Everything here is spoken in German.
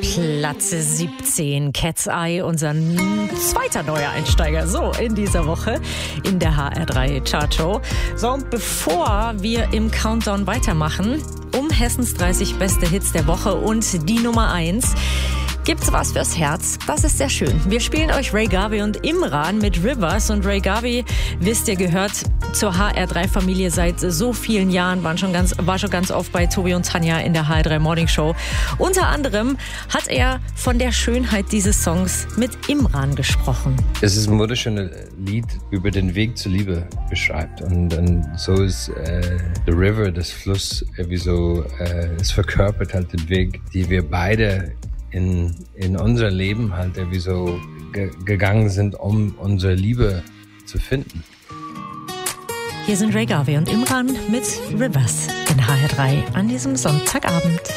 Platz 17, Cat's Eye, unser zweiter neuer Einsteiger, so in dieser Woche in der HR3 Chartshow. So, und bevor wir im Countdown weitermachen, um Hessens 30 beste Hits der Woche und die Nummer 1, gibt's was fürs Herz. Das ist sehr schön. Wir spielen euch Ray Garvey und Imran mit Rivers. Und Ray Garvey, wisst ihr, gehört zur HR3-Familie seit so vielen Jahren, war schon ganz oft bei Tobi und Tanja in der HR3 Morning Show. Unter anderem hat er von der Schönheit dieses Songs mit Imran gesprochen. Es ist ein wunderschönes Lied über den Weg zur Liebe beschreibt. Und so ist The River, das Fluss, irgendwie so, es verkörpert halt den Weg, die wir beide in unser Leben halt irgendwie so gegangen sind, um unsere Liebe zu finden. Hier sind Ray Garvey und Imran mit Rivers in HR3 an diesem Sonntagabend.